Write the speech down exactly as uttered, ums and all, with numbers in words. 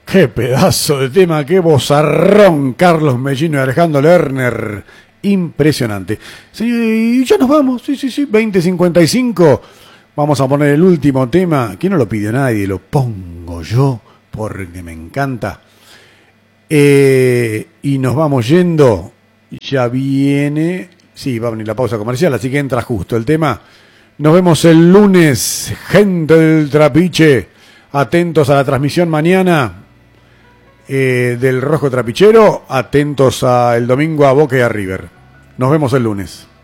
Qué pedazo de tema, qué vozarrón, Carlos Mellino y Alejandro Lerner. Impresionante. Sí, ya nos vamos, sí, sí, sí, veinte cincuenta y cinco. Vamos a poner el último tema, que no lo pidió nadie, lo pongo yo, porque me encanta. Eh, y nos vamos yendo, ya viene, sí, va a venir la pausa comercial, así que entra justo el tema. Nos vemos el lunes, gente del Trapiche, atentos a la transmisión mañana. Eh, del Rojo Trapichero, atentos a el domingo a Boca y a River. Nos vemos el lunes.